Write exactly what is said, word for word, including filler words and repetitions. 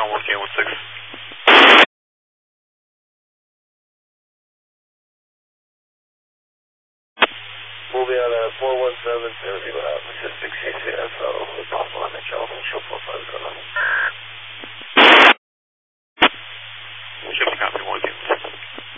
working with six. Moving on uh, four one seven, zero zero, six C C S O.